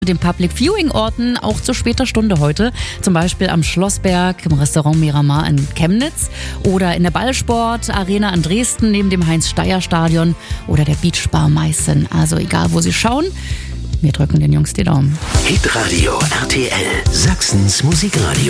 Den Public Viewing Orten auch zu später Stunde heute, zum Beispiel am Schlossberg, im Restaurant Miramar in Chemnitz oder in der Ballsport Arena in Dresden neben dem Heinz-Steyer-Stadion oder der Beachbar Meißen. Also egal, wo Sie schauen, wir drücken den Jungs die Daumen. Hitradio RTL, Sachsens Musikradio.